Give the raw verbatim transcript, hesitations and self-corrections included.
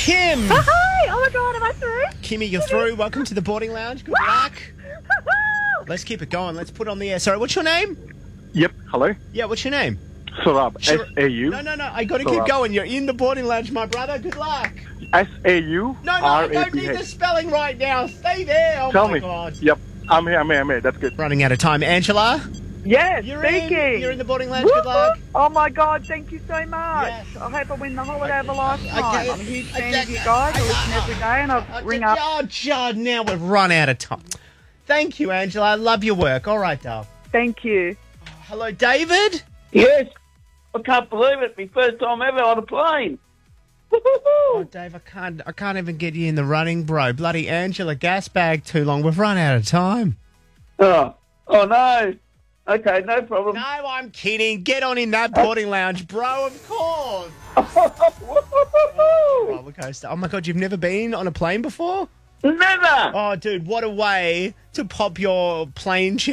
Kim. Hi! Oh my God, am I through? Kimmy, you're through. Welcome to the boarding lounge. Good luck. Let's keep it going. Let's put on the air. Sorry, what's your name? Yep. Hello. Yeah, what's your name? Surab. Sure. S A U. No, no, no. I got to keep Surab. going. You're in the boarding lounge, my brother. Good luck. S A U No, no, I R A don't B need the H. spelling right now. Stay there. Oh, Tell my me. God. Yep. I'm here. I'm here. I'm here. That's good. Running out of time. Angela, Yes, you're speaking. in. You're in the boarding lounge. Good luck. Oh my God, thank you so much. Yes. I hope I win the holiday of a lifetime. Okay. I'm a huge fan Okay. of you guys. I listen every day and I ring up. Oh, Judd, now we've run out of time. Thank you, Angela. I love your work. All right, Dale. Thank you. Hello, David. Yes. I can't believe it. My first time ever on a plane. Oh, Dave, I can't. I can't even get you in the running, bro. Bloody Angela, gas bag too long. We've run out of time. Oh, oh no. Okay, no problem. No, I'm kidding. Get on in that boarding lounge, bro. Of course. Roller coaster. Oh my God, you've never been on a plane before? Never. Oh, dude, what a way to pop your plane.